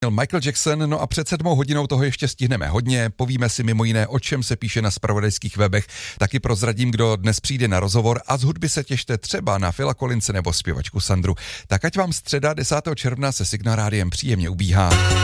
Michael Jackson, no a před 7 hodinou toho ještě stihneme hodně, povíme si mimo jiné, o čem se píše na zpravodajských webech, taky prozradím, kdo dnes přijde na rozhovor a z hudby se těšte třeba na Phila Collinse nebo zpěvačku Sandru. Tak ať vám středa 10. června se Signál Rádiem příjemně ubíhá.